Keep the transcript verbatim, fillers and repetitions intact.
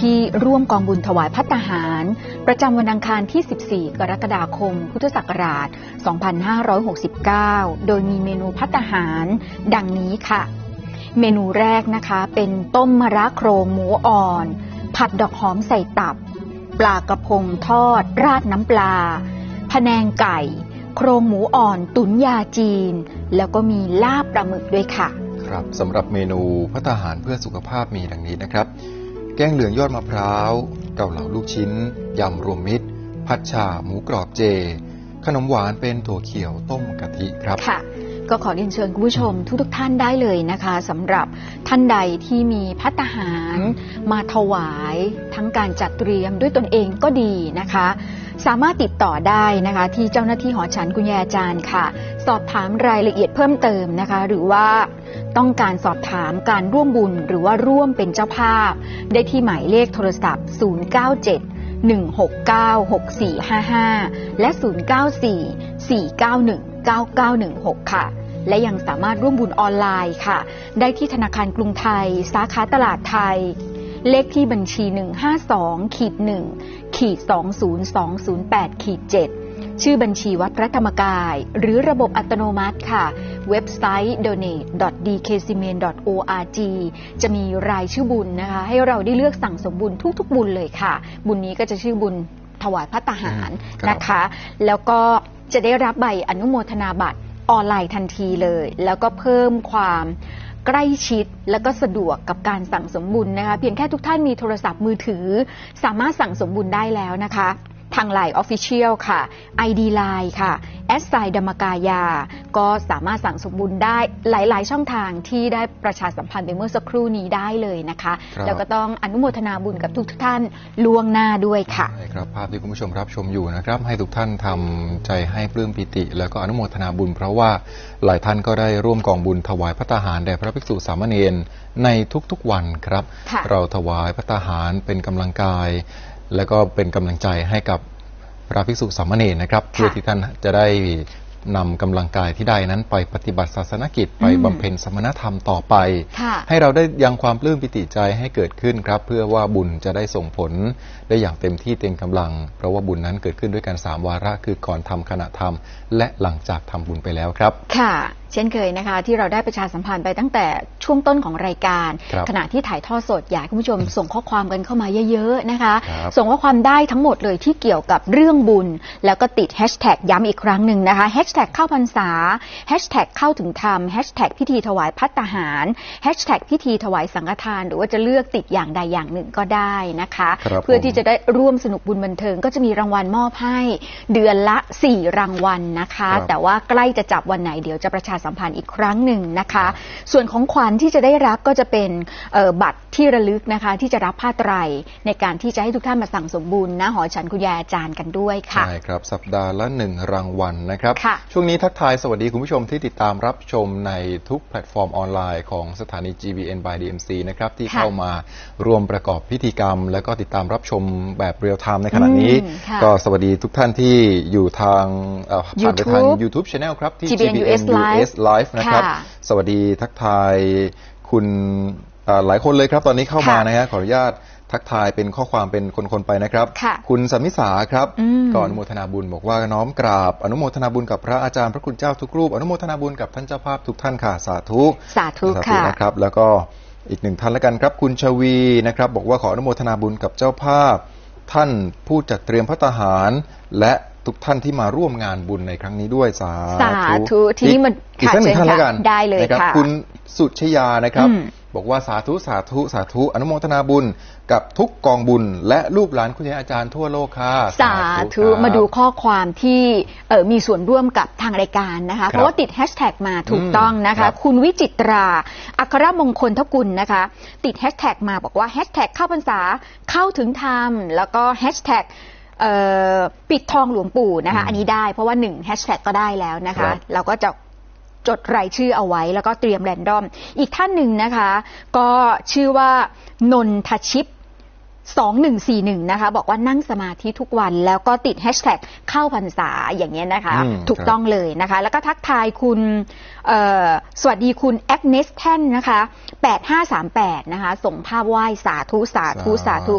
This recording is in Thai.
ที่ร่วมกองบุญถวายภัตตาหารประจำวันอังคารที่สิบสี่กรกฎาคมพุทธศักราชสองพันห้าร้อยหกสิบเก้าโดยมีเมนูภัตตาหารดังนี้ค่ะเมนูแรกนะคะเป็นต้มมะระโครงหมูอ่อนผัดดอกหอมใส่ตับปลากระพงทอดราดน้ำปลาพะแนงไก่โครงหมูอ่อนตุ๋นยาจีนแล้วก็มีลาบปลาหมึกด้วยค่ะครับสำหรับเมนูภัตตาหารเพื่อสุขภาพมีดังนี้นะครับแกงเหลืองยอดมะพร้าวเกาเหลาลูกชิ้นยำรวมมิตรผัดฉ่าหมูกรอบเจขนมหวานเป็นถั่วเขียวต้มกะทิครับค่ะก็ขอเรียนเชิญคุณผู้ชมทุกๆท่านได้เลยนะคะสำหรับท่านใดที่มีภัตตาหารมาถวายทั้งการจัดเตรียมด้วยตนเองก็ดีนะคะสามารถติดต่อได้นะคะที่เจ้าหน้าที่หอฉันคุณยายอาจารย์ค่ะสอบถามรายละเอียดเพิ่มเติมนะคะหรือว่าต้องการสอบถามการร่วมบุญหรือว่าร่วมเป็นเจ้าภาพได้ที่หมายเลขโทรศัพท์ศูนย์ เก้า เจ็ด หนึ่ง หก เก้า หก สี่ ห้า ห้าและศูนย์ เก้า สี่ สี่ เก้า หนึ่ง เก้า เก้า หนึ่ง หกค่ะและยังสามารถร่วมบุญออนไลน์ค่ะได้ที่ธนาคารกรุงไทยสาขาตลาดไทยเลขที่บัญชี หนึ่ง ห้า สอง หนึ่ง สอง ศูนย์ สอง ศูนย์ แปด เจ็ด ชื่อบัญชีวัดพระธรรมกายหรือระบบอัตโนมัติค่ะเว็บไซต์ โดเนท ดอท ดี เค ซี เมน ดอท โอ อาร์ จี จะมีรายชื่อบุญนะคะให้เราได้เลือกสั่งสมบุญทุกๆบุญเลยค่ะบุญนี้ก็จะชื่อบุญถวายภัตตาหารนะคะแล้วก็จะได้รับใบอนุโมทนาบัตรออนไลน์ทันทีเลยแล้วก็เพิ่มความใกล้ชิดและก็สะดวกกับการสั่งสมบุญนะคะเพียงแค่ทุกท่านมีโทรศัพท์มือถือสามารถสั่งสมบุญได้แล้วนะคะทาง ไลน์ Official ค่ะ ไอ ดี ไลน์ ค่ะ แอท ไซน์ ดัมมกายาก็สามารถสั่งสมบุญได้หลายๆช่องทางที่ได้ประชาสัมพันธ์ไปเมื่อสักครู่นี้ได้เลยนะคะแล้วก็ต้องอนุโมทนาบุญกับทุกท่านล่วงหน้าด้วยค่ะใช่ครับภาพที่คุณผู้ชมรับชมอยู่นะครับให้ทุกท่านทำใจให้ปลื้มปิติแล้วก็อนุโมทนาบุญเพราะว่าหลายท่านก็ได้ร่วมกองบุญถวายภัตตาหารแด่พระภิกษุสามเณรในทุกๆวันครับเราถวายภัตตาหารเป็นกำลังกายแล้วก็เป็นกำลังใจให้กับพระภิกษุสามเณรนะครับเพื่อที่ท่านจะได้นำกำลังกายที่ได้นั้นไปปฏิบัติศาสนกิจไปบำเพ็ญสมณธรรมต่อไปให้เราได้ยังความปลื้มปิติใจให้เกิดขึ้นครับเพื่อว่าบุญจะได้ส่งผลได้อย่างเต็มที่เต็มกำลังเพราะว่าบุญนั้นเกิดขึ้นด้วยกันสามวาระคือก่อนทำขณะทำและหลังจากทำบุญไปแล้วครับค่ะเช่นเคยนะคะที่เราได้ประชาสัมพันธ์ไปตั้งแต่ช่วงต้นของรายการขณะที่ถ่ายทอดสดอยากให้คุณผู้ชมส่งข้อความกันเข้ามาเยอะๆนะคะส่งข้อความได้ทั้งหมดเลยที่เกี่ยวกับเรื่องบุญแล้วก็ติดแฮชแท็กย้ำอีกครั้งหนึ่งนะคะแฮชแท็กเข้าพรรษาแฮชแท็กเข้าถึงธรรมแฮชแท็กพิธีถวายภัตตาหารแฮชแท็กพิธีถวายสังฆทานหรือว่าจะเลือกติดอย่างใดอย่างหนึ่งก็ได้นะคะเพื่อที่จะได้ร่วมสนุกบุญบันเทิงก็จะมีรางวัลมอบให้เดือนละสี่รางวัลนะคะแต่ว่าใกล้จะจับวันไหนเดี๋ยวจะประชาสัมพันธ์อีกครั้งหนึ่งนะคะส่วนของขวัญที่จะได้รับก็จะเป็นบัตรที่ระลึกนะคะที่จะรับผ้าไตรในการที่จะให้ทุกท่านมาสั่งสมบุญนะหอฉันคุณยายอาจารย์กันด้วยค่ะใช่ครับสัปดาห์ละหนึ่งรางวัลนะครับช่วงนี้ทักทายสวัสดีคุณผู้ชมที่ติดตามรับชมในทุกแพลตฟอร์มออนไลน์ของสถานี จี บี เอ็น by ดี เอ็ม ซี นะครับที่เข้ามารวมประกอบพิธีกรรมแล้วก็ติดตามรับชมแบบเรียลไทม์ในขณะนี้ก็สวัสดีทุกท่านที่อยู่ทางผ่านไปทาง YouTube Channel ครับที่ จี บี เอ็น ยู เอส Live นะครับสวัสดีทักทายคุณหลายคนเลยครับตอนนี้เข้ามานะฮะขออนุญาตทักทายเป็นข้อความเป็นคนๆไปนะครับคุณสมิสาครับก็อนุโมทนาบุญบอกว่าน้อมกราบอนุโมทนาบุญกับพระอาจารย์พระคุณเจ้าทุกรูปอนุโมทนาบุญกับท่านเจ้าภาพทุกท่านค่ะสาธุสาธุค่ะนะครับแล้วก็อีกหนึ่งท่านแล้วกันครับคุณชวีนะครับบอกว่าขออนุโมทนาบุญกับเจ้าภาพท่านผู้จัดเตรียมภัตตาหารและทุกท่านที่มาร่วมงานบุญในครั้งนี้ด้วยสาธุที่นี่มันอีกสักหนึ่งท่านแล้วกันได้เลยค่ะคุณสุชยานะครับบอกว่าสาธุสาธุสาธุอนุโมทนาบุญกับทุกกองบุญและลูกหลานคุณยายอาจารย์ทั่วโลกค่ะสาธุมาดูข้อความที่เอ่อมีส่วนร่วมกับทางรายการนะคะเพราะว่าติดแฮชแท็กมาถูกต้องนะคะคุณวิจิตราอัครมงคลทกุลนะคะติดแฮชแท็กมาบอกว่าแฮชแท็กเข้าพรรษาเข้าถึงธรรมแล้วก็แฮชแท็กปิดทองหลวงปู่นะคะอันนี้ได้เพราะว่าหนึ่งแฮชแท็กก็ได้แล้วนะคะเราก็จะจดรายชื่อเอาไว้แล้วก็เตรียมแรนดอมอีกท่านหนึ่งนะคะก็ชื่อว่านนทชิปสองหนึ่งสี่หนึ่งนะคะบอกว่านั่งสมาธิทุกวันแล้วก็ติดแฮชแท็กเข้าพรรษาอย่างเงี้ยนะคะถูกต้องเลยนะคะแล้วก็ทักทายคุณสวัสดีคุณแอคเนสแทนนะคะแปดห้าสามแปดนะคะส่งภาพไหว้สาธุสาธุสาธุ